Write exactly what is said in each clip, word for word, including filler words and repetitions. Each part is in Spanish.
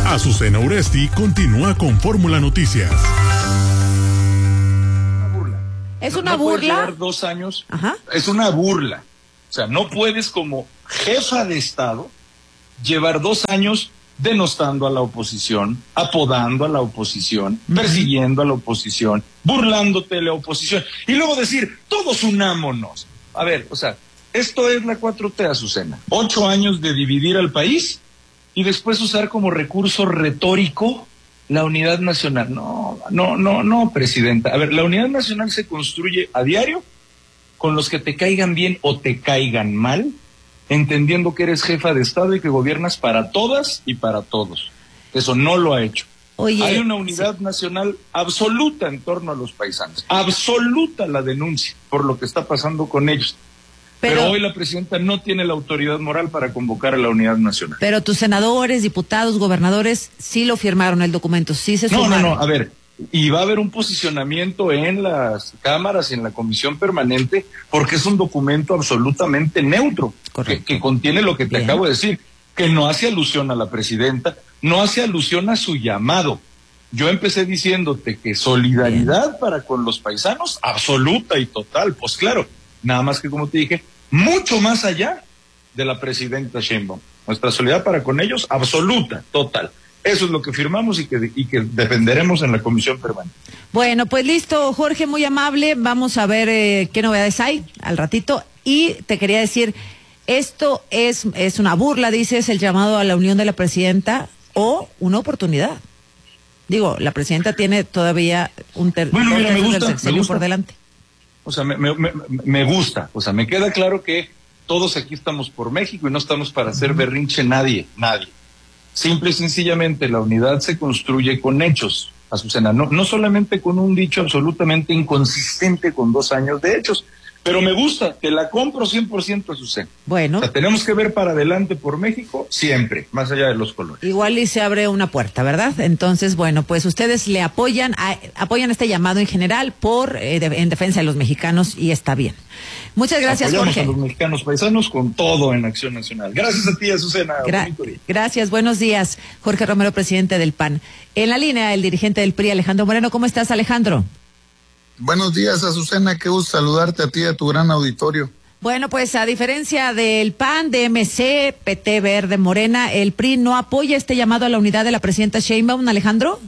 Azucena Uresti continúa con Fórmula Noticias. Una burla. ¿Es no, una no burla? Puedes llevar dos años. Ajá. Es una burla. O sea, no puedes como jefa de Estado llevar dos años denostando a la oposición, apodando a la oposición, uh-huh. persiguiendo a la oposición, burlándote de la oposición, y luego decir, todos unámonos. A ver, o sea, esto es la cuatro T, Azucena. Ocho años de dividir al país y después usar como recurso retórico la unidad nacional. No, no, no, no, presidenta. A ver, la unidad nacional se construye a diario con los que te caigan bien o te caigan mal, entendiendo que eres jefa de Estado y que gobiernas para todas y para todos. Eso no lo ha hecho. Oye, hay una unidad sí. nacional absoluta en torno a los paisanos. Absoluta la denuncia por lo que está pasando con ellos. Pero, pero hoy la presidenta no tiene la autoridad moral para convocar a la unidad nacional. Pero tus senadores, diputados, gobernadores, sí lo firmaron el documento, sí se no, sumaron. No, no, a ver, y va a haber un posicionamiento en las cámaras y en la comisión permanente, porque es un documento absolutamente neutro, que, que contiene lo que te Bien. acabo de decir, que no hace alusión a la presidenta, no hace alusión a su llamado. Yo empecé diciéndote que solidaridad Bien. para con los paisanos, absoluta y total, pues claro, nada más que como te dije, mucho más allá de la presidenta Sheinbaum. Nuestra solidaridad para con ellos, absoluta, total. Eso es lo que firmamos y que, y que defenderemos en la comisión permanente. Bueno, pues listo, Jorge, muy amable. Vamos a ver eh, qué novedades hay al ratito. Y te quería decir, esto es, es una burla, dices, el llamado a la unión de la presidenta o una oportunidad. Digo, la presidenta tiene todavía un ter bueno, mira, me gusta, sexenio me gusta. por delante. O sea, me, me, me, me gusta, o sea, me queda claro que todos aquí estamos por México y no estamos para hacer berrinche nadie, nadie. Simple y sencillamente la unidad se construye con hechos, Azucena, no, no solamente con un dicho absolutamente inconsistente con dos años de hechos, pero me gusta, te la compro cien por ciento, Azucena. Bueno. O sea, tenemos que ver para adelante por México siempre, más allá de los colores. Igual y se abre una puerta, ¿verdad? Entonces, bueno, pues ustedes le apoyan, a, apoyan este llamado en general por eh, de, en defensa de los mexicanos y está bien. Muchas gracias, Apoyamos Jorge. a los mexicanos paisanos con todo en Acción Nacional. Gracias a ti, Azucena. Gra gracias, buenos días. Jorge Romero, presidente del P A N. En la línea, el dirigente del P R I, Alejandro Moreno. ¿Cómo estás, Alejandro? Buenos días, Azucena, qué gusto saludarte a ti y a tu gran auditorio. Bueno, pues a diferencia del P A N, de M C, P T Verde, Morena, el P R I no apoya este llamado a la unidad de la presidenta Sheinbaum, Alejandro.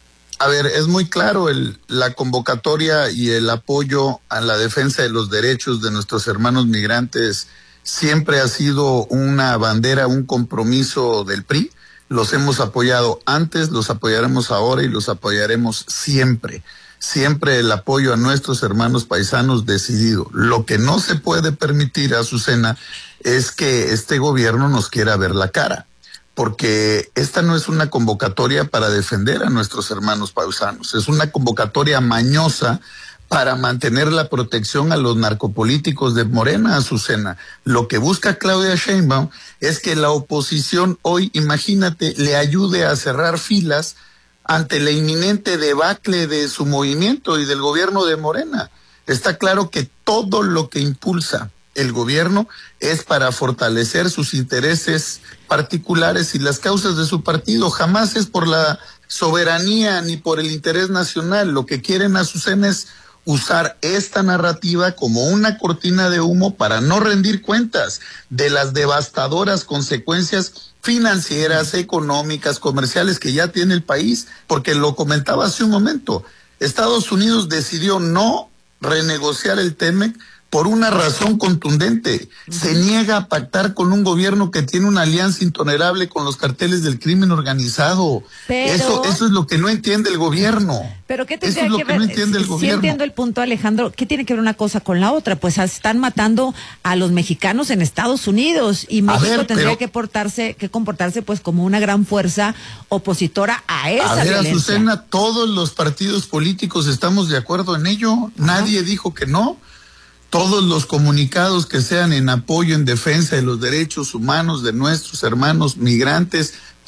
A ver, es muy claro el, la convocatoria y el apoyo a la defensa de los derechos de nuestros hermanos migrantes siempre ha sido una bandera, un compromiso del P R I. Los hemos apoyado antes, los apoyaremos ahora y los apoyaremos siempre. Siempre el apoyo a nuestros hermanos paisanos decidido. Lo que no se puede permitir, Azucena, es que este gobierno nos quiera ver la cara, porque esta no es una convocatoria para defender a nuestros hermanos paisanos, es una convocatoria mañosa para mantener la protección a los narcopolíticos de Morena, Azucena. Lo que busca Claudia Sheinbaum es que la oposición hoy, imagínate, le ayude a cerrar filas ante la inminente debacle de su movimiento y del gobierno de Morena. Está claro que todo lo que impulsa el gobierno es para fortalecer sus intereses particulares y las causas de su partido. Jamás es por la soberanía ni por el interés nacional. Lo que quieren, Azucena, es usar esta narrativa como una cortina de humo para no rendir cuentas de las devastadoras consecuencias financieras, económicas, comerciales que ya tiene el país, porque lo comentaba hace un momento, Estados Unidos decidió no renegociar el T-M E C por una razón contundente. Se niega a pactar con un gobierno que tiene una alianza intolerable con los carteles del crimen organizado. Pero, eso, eso es lo que no entiende el gobierno. Pero ¿qué eso es lo que, que ver? no entiende el sí, gobierno. Sí entiendo el punto, Alejandro. ¿Qué tiene que ver una cosa con la otra? Pues están matando a los mexicanos en Estados Unidos y México ver, tendría pero, que portarse, que comportarse pues como una gran fuerza opositora a esa a ver, violencia. Azucena, todos los partidos políticos estamos de acuerdo en ello. Ajá. Nadie dijo que no. Todos los comunicados que sean en apoyo, en defensa de los derechos humanos de nuestros hermanos migrantes,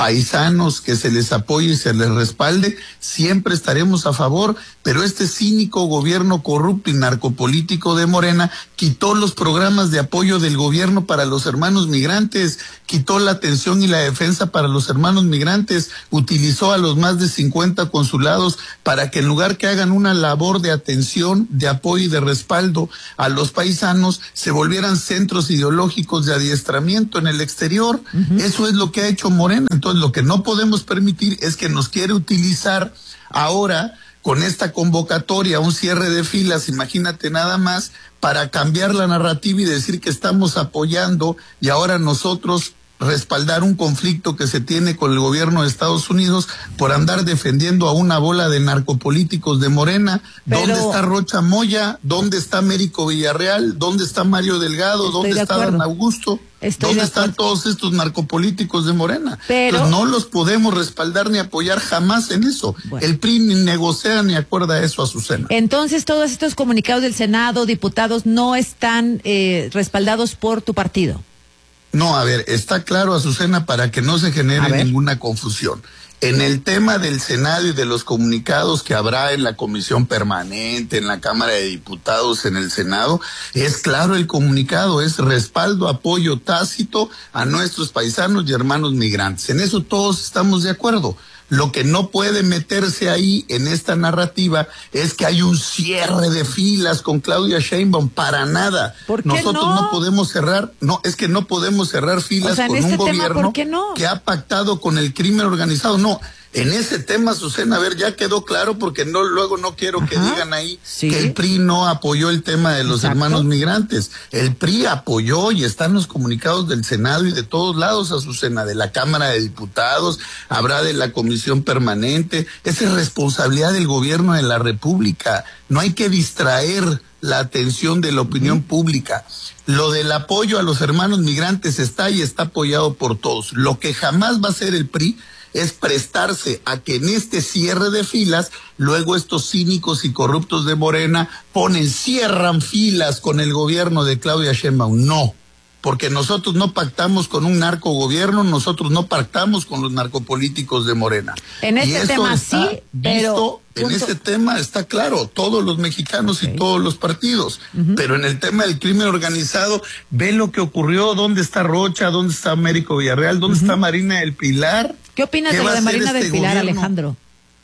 paisanos, que se les apoye y se les respalde, siempre estaremos a favor, pero este cínico gobierno corrupto y narcopolítico de Morena quitó los programas de apoyo del gobierno para los hermanos migrantes, quitó la atención y la defensa para los hermanos migrantes, utilizó a los más de cincuenta consulados para que en lugar que hagan una labor de atención, de apoyo y de respaldo a los paisanos, se volvieran centros ideológicos de adiestramiento en el exterior. Uh-huh. Eso es lo que ha hecho Morena. Entonces, lo que no podemos permitir es que nos quiere utilizar ahora con esta convocatoria, un cierre de filas, imagínate nada más, para cambiar la narrativa y decir que estamos apoyando y ahora nosotros respaldar un conflicto que se tiene con el gobierno de Estados Unidos por andar defendiendo a una bola de narcopolíticos de Morena. Pero ¿dónde está Rocha Moya? ¿Dónde está Américo Villarreal? ¿Dónde está Mario Delgado? Estoy ¿Dónde está Dan Augusto? Estoy ¿Dónde están todos estos narcopolíticos de Morena? Pero pues no los podemos respaldar ni apoyar jamás en eso. Bueno. El P R I ni negocia ni acuerda eso, Azucena. Entonces, todos estos comunicados del Senado, diputados, no están eh, respaldados por tu partido. No, a ver, está claro, Azucena, para que no se genere ninguna confusión. En el tema del Senado y de los comunicados que habrá en la comisión permanente, en la Cámara de Diputados, en el Senado, es claro el comunicado, es respaldo, apoyo tácito a nuestros paisanos y hermanos migrantes. En eso todos estamos de acuerdo. Lo que no puede meterse ahí en esta narrativa es que hay un cierre de filas con Claudia Sheinbaum, para nada. ¿Por qué Nosotros no? no podemos cerrar, no, es que no podemos cerrar filas, o sea, con un este gobierno tema, ¿por qué no? que ha pactado con el crimen organizado. No, en ese tema, Azucena, a ver, ya quedó claro, porque no luego no quiero Ajá, que digan ahí sí. que el P R I no apoyó el tema de los Exacto. hermanos migrantes. El P R I apoyó y están los comunicados del Senado y de todos lados, Azucena, de la Cámara de Diputados, habrá de la Comisión Permanente. Esa es responsabilidad del gobierno de la República. No hay que distraer la atención de la opinión uh-huh. pública. Lo del apoyo a los hermanos migrantes está y está apoyado por todos. Lo que jamás va a hacer el P R I es prestarse a que en este cierre de filas, luego estos cínicos y corruptos de Morena ponen, cierran filas con el gobierno de Claudia Sheinbaum. No, porque nosotros no pactamos con un narcogobierno, nosotros no pactamos con los narcopolíticos de Morena. En este tema sí, pero... En punto. Este tema está claro, todos los mexicanos okay. y todos los partidos, uh-huh. pero en el tema del crimen organizado, ve lo que ocurrió, dónde está Rocha, dónde está Américo Villarreal, dónde uh-huh. está Marina del Pilar. ¿Qué opinas de lo de Marina este del Pilar, gobierno? Alejandro?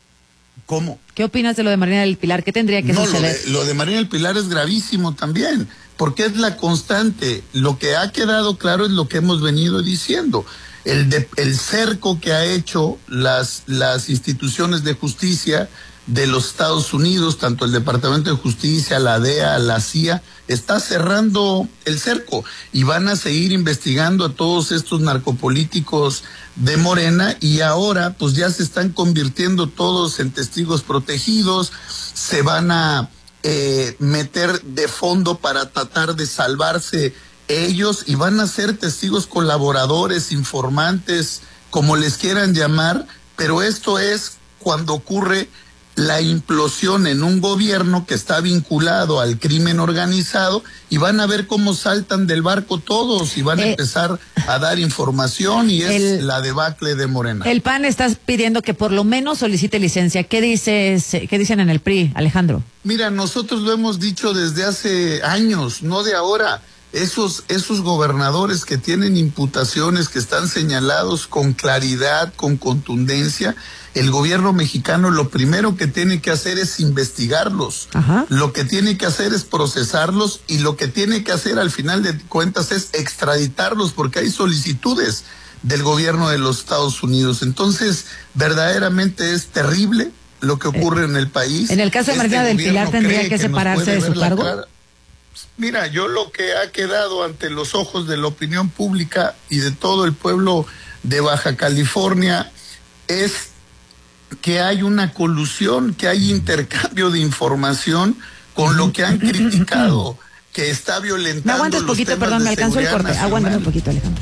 ¿Cómo? ¿Qué opinas de lo de Marina del Pilar? ¿Qué tendría que no, suceder? Lo de, lo de Marina del Pilar es gravísimo también, porque es la constante. Lo que ha quedado claro es lo que hemos venido diciendo. El, de, el cerco que ha hecho las, las instituciones de justicia de los Estados Unidos, tanto el Departamento de Justicia, la D E A, la C I A, está cerrando el cerco y van a seguir investigando a todos estos narcopolíticos de Morena y ahora pues ya se están convirtiendo todos en testigos protegidos, se van a eh, meter de fondo para tratar de salvarse ellos y van a ser testigos colaboradores, informantes, como les quieran llamar, pero esto es cuando ocurre la implosión en un gobierno que está vinculado al crimen organizado y van a ver cómo saltan del barco todos y van eh, a empezar a dar información y es el, la debacle de Morena. El P A N está pidiendo que por lo menos solicite licencia. ¿Qué dices, qué dicen en el P R I, Alejandro? Mira, nosotros lo hemos dicho desde hace años, no de ahora. Esos, esos gobernadores que tienen imputaciones, que están señalados con claridad, con contundencia, el gobierno mexicano lo primero que tiene que hacer es investigarlos. Ajá. Lo que tiene que hacer es procesarlos y lo que tiene que hacer al final de cuentas es extraditarlos porque hay solicitudes del gobierno de los Estados Unidos. Entonces, verdaderamente es terrible lo que ocurre eh, en el país. En el caso de Marina del Pilar tendría que, que separarse de su cargo. Cara. Mira, yo lo que ha quedado ante los ojos de la opinión pública y de todo el pueblo de Baja California es que hay una colusión, que hay intercambio de información con lo que han criticado, que está violentando. Me aguantas los poquito, temas perdón, me de alcanzó el corte. nacional. Aguántame un poquito, Alejandro.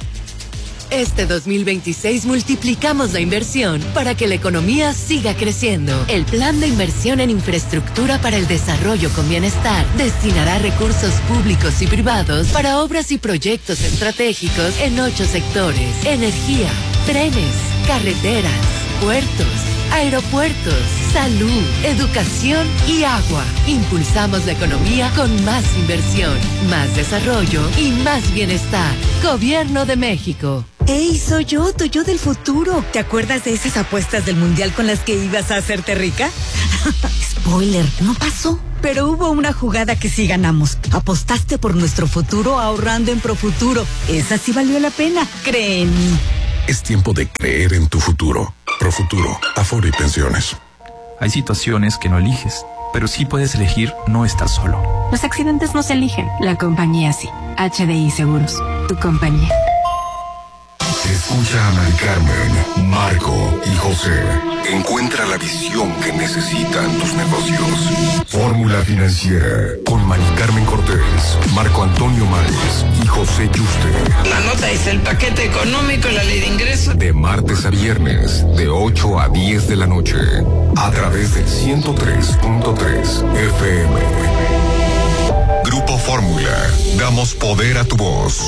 Este dos mil veintiséis multiplicamos la inversión para que la economía siga creciendo. El Plan de Inversión en Infraestructura para el Desarrollo con Bienestar destinará recursos públicos y privados para obras y proyectos estratégicos en ocho sectores: energía, trenes, carreteras, puertos, aeropuertos, salud, educación y agua. Impulsamos la economía con más inversión, más desarrollo y más bienestar. Gobierno de México. ¡Ey, soy yo, tu yo del futuro! ¿Te acuerdas de esas apuestas del mundial con las que ibas a hacerte rica? Spoiler, no pasó. Pero hubo una jugada que sí ganamos. Apostaste por nuestro futuro ahorrando en Profuturo. Esa sí valió la pena, cree en mí. Es tiempo de creer en tu futuro. Profuturo, Afore y Pensiones. Hay situaciones que no eliges, pero sí puedes elegir no estar solo. Los accidentes no se eligen, la compañía sí. H D I Seguros, tu compañía. Escucha a Mari Carmen, Marco y José. Encuentra la visión que necesitan tus negocios. Fórmula Financiera con Mari Carmen Cortés, Marco Antonio Mares y José Yuste. La nota es el paquete económico y la ley de ingresos. De martes a viernes, de ocho a diez de la noche, a través del ciento tres punto tres F M. Grupo Fórmula, damos poder a tu voz.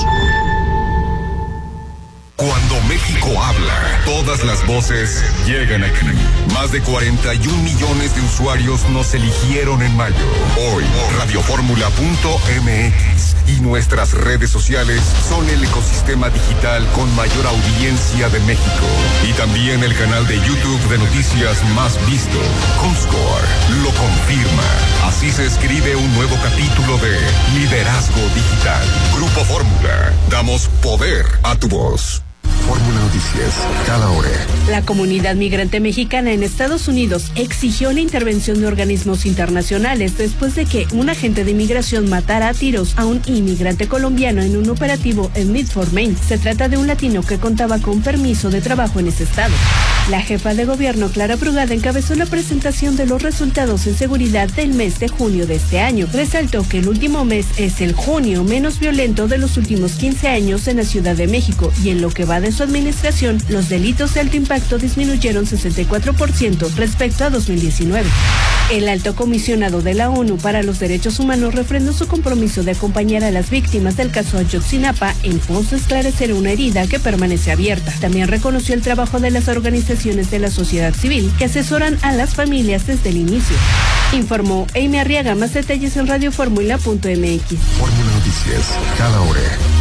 Cuando México habla, todas las voces llegan aquí. Más de cuarenta y un millones de usuarios nos eligieron en mayo. Hoy, radioformula punto m x y nuestras redes sociales son el ecosistema digital con mayor audiencia de México. Y también el canal de YouTube de noticias más visto. Comscore lo confirma. Así se escribe un nuevo capítulo de Liderazgo Digital. Grupo Fórmula, damos poder a tu voz. Fórmula Noticias, cada hora. La comunidad migrante mexicana en Estados Unidos exigió la intervención de organismos internacionales después de que un agente de inmigración matara a tiros a un inmigrante colombiano en un operativo en Medford, Maine. Se trata de un latino que contaba con permiso de trabajo en ese estado. La jefa de gobierno, Clara Brugada, encabezó la presentación de los resultados en seguridad del mes de junio de este año. Resaltó que el último mes es el junio menos violento de los últimos quince años en la Ciudad de México y en lo que va de su administración, los delitos de alto impacto disminuyeron sesenta y cuatro por ciento respecto a dos mil diecinueve. El alto comisionado de la ONU para los Derechos Humanos refrendó su compromiso de acompañar a las víctimas del caso Ayotzinapa en pos de esclarecer una herida que permanece abierta. También reconoció el trabajo de las organizaciones de la sociedad civil que asesoran a las familias desde el inicio. Informó Amy Arriaga. Más detalles en radioformula punto m x. Fórmula Noticias, cada hora.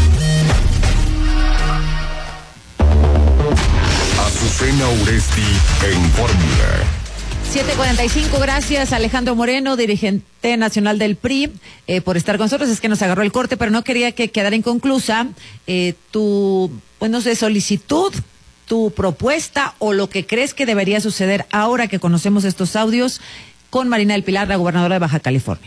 Azucena Uresti en Fórmula. siete cuarenta y cinco, gracias Alejandro Moreno, dirigente nacional del P R I, eh, por estar con nosotros. Es que nos agarró el corte, pero no quería que quedara inconclusa eh, tu, pues no sé, solicitud, tu propuesta o lo que crees que debería suceder ahora que conocemos estos audios con Marina del Pilar, la gobernadora de Baja California.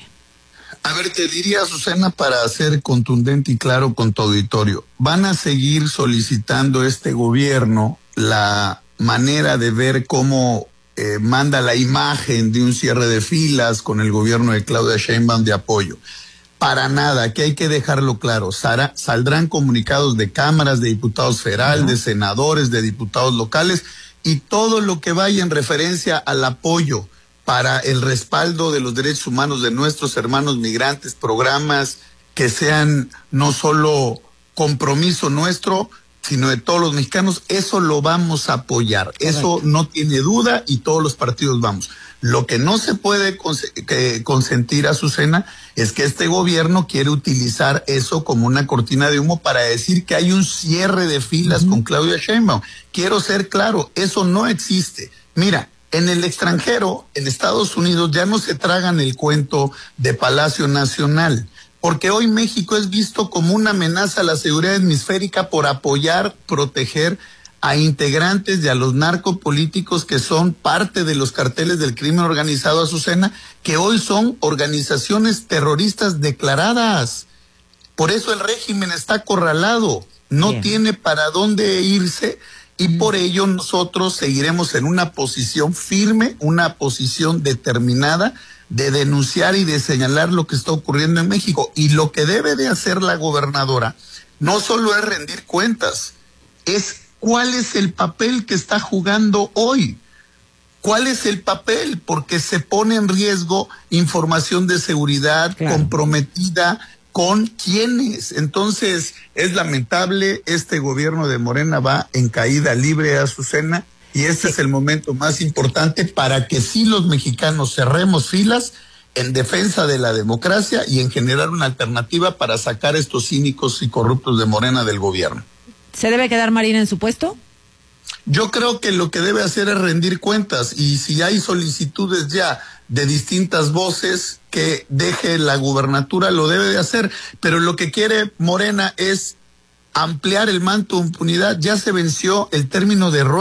A ver, te diría, Susana, para ser contundente y claro con tu auditorio, van a seguir solicitando este gobierno la manera de ver cómo eh, manda la imagen de un cierre de filas con el gobierno de Claudia Sheinbaum de apoyo. Para nada, que hay que dejarlo claro. Sara, saldrán comunicados de cámaras, de diputados federales, uh-huh. de senadores, de diputados locales y todo lo que vaya en referencia al apoyo para el respaldo de los derechos humanos de nuestros hermanos migrantes, programas que sean no solo compromiso nuestro, sino de todos los mexicanos. Eso lo vamos a apoyar. Correcto. Eso no tiene duda y todos los partidos vamos. Lo que no se puede cons- que consentir, Azucena, es que este gobierno quiere utilizar eso como una cortina de humo para decir que hay un cierre de filas uh-huh. con Claudia Sheinbaum. Quiero ser claro, eso no existe. Mira, en el extranjero, en Estados Unidos, ya no se tragan el cuento de Palacio Nacional, porque hoy México es visto como una amenaza a la seguridad hemisférica por apoyar, proteger a integrantes y a los narcopolíticos que son parte de los carteles del crimen organizado, Azucena, que hoy son organizaciones terroristas declaradas. Por eso el régimen está acorralado, no Bien. tiene para dónde irse. Y por ello nosotros seguiremos en una posición firme, una posición determinada de denunciar y de señalar lo que está ocurriendo en México. Y lo que debe de hacer la gobernadora no solo es rendir cuentas, es cuál es el papel que está jugando hoy. ¿Cuál es el papel? Porque se pone en riesgo información de seguridad claro. comprometida ¿con quiénes? Entonces, es lamentable, este gobierno de Morena va en caída libre, Azucena, y este sí. es el momento más importante para que sí los mexicanos cerremos filas en defensa de la democracia y en generar una alternativa para sacar a estos cínicos y corruptos de Morena del gobierno. ¿Se debe quedar Marina en su puesto? Yo creo que lo que debe hacer es rendir cuentas, y si hay solicitudes ya de distintas voces que deje la gubernatura, lo debe de hacer, pero lo que quiere Morena es ampliar el manto de impunidad. Ya se venció el término de error.